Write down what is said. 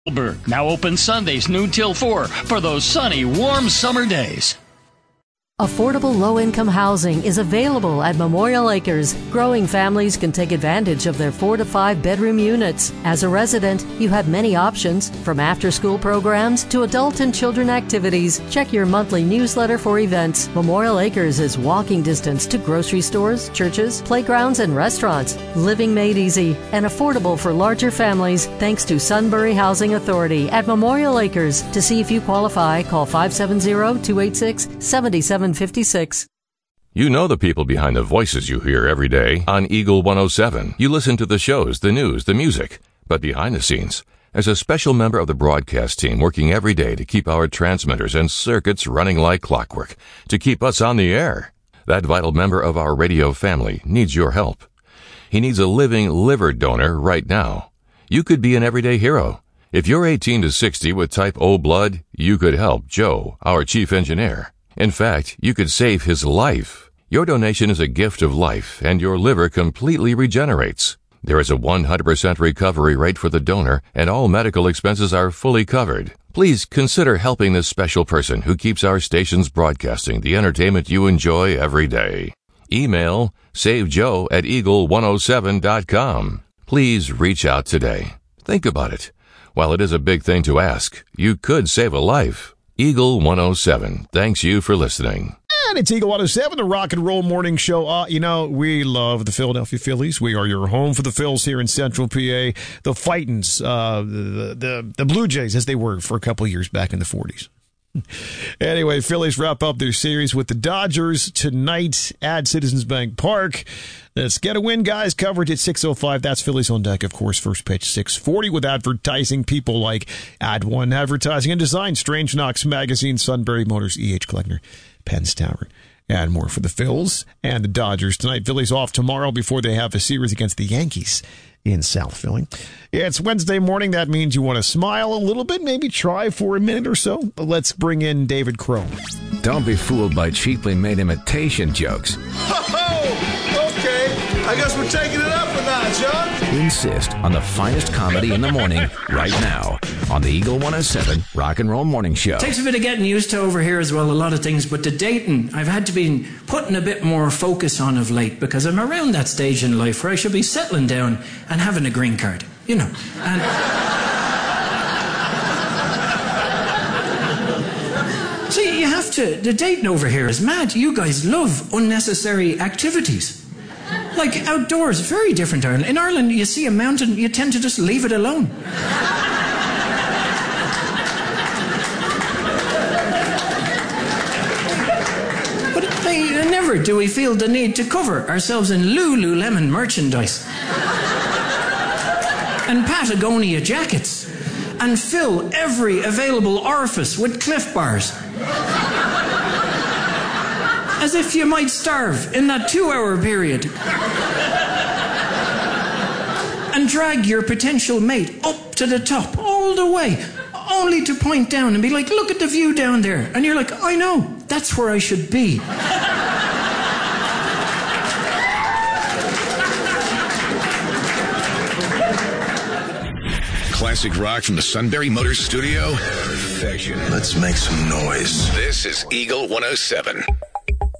Now open Sundays noon till 4 for those sunny, warm summer days. Affordable low-income housing is available at Memorial Acres. Growing families can take advantage of their 4 to 5 bedroom units. As a resident, you have many options, from after-school programs to adult and children activities. Check your monthly newsletter for events. Memorial Acres is walking distance to grocery stores, churches, playgrounds, and restaurants. Living made easy and affordable for larger families thanks to Sunbury Housing Authority at Memorial Acres. To see if you qualify, call 570-286-7756. You know the people behind the voices you hear every day on Eagle 107. You listen to the shows, the news, the music. But behind the scenes, there's a special member of the broadcast team working every day to keep our transmitters and circuits running like clockwork, to keep us on the air. That vital member of our radio family needs your help. He needs a living liver donor right now. You could be an everyday hero. If you're 18 to 60 with type O blood, you could help Joe, our chief engineer. In fact, you could save his life. Your donation is a gift of life, and your liver completely regenerates. There is a 100% recovery rate for the donor, and all medical expenses are fully covered. Please consider helping this special person who keeps our stations broadcasting the entertainment you enjoy every day. Email savejoe@eagle107.com. Please reach out today. Think about it. While it is a big thing to ask, you could save a life. Eagle 107 thanks you for listening. And it's Eagle 107, the rock and roll morning show. We love the Philadelphia Phillies. We are your home for the Phils here in Central PA. The Fightins, the Blue Jays, as they were for a couple of years back in the 40s. Anyway, Phillies wrap up their series with the Dodgers tonight at Citizens Bank Park. Let's get a win, guys. Coverage at 6:05. That's Phillies on deck, of course. First pitch 6:40 with advertising. People like Ad One Advertising and Design, Strange Knox Magazine, Sunbury Motors, E.H. Kleckner, Penn's Tower, and more for the Phils and the Dodgers tonight. Phillies off tomorrow before they have a series against the Yankees in South Philly. Yeah, it's Wednesday morning. That means you want to smile a little bit, maybe try for a minute or so. Let's bring in David Crow. Don't be fooled by cheaply made imitation jokes. Okay, I guess we're taking it up a notch, huh? Insist on the finest comedy in the morning right now on the Eagle 107 Rock and Roll Morning Show. Takes a bit of getting used to over here as well, a lot of things, but the dating, I've had to be putting a bit more focus on of late because I'm around that stage in life where I should be settling down and having a green card, you know. And see, you have to, the dating over here is mad. You guys love unnecessary activities. Like outdoors, very different Ireland. In Ireland, you see a mountain, you tend to just leave it alone. But never do we feel the need to cover ourselves in Lululemon merchandise and Patagonia jackets and fill every available orifice with Cliff Bars. As if you might starve in that 2-hour period. And drag your potential mate up to the top, all the way, only to point down and be like, look at the view down there. And you're like, I know, that's where I should be. Classic rock from the Sunbury Motors studio. Perfection. Let's make some noise. This is Eagle 107.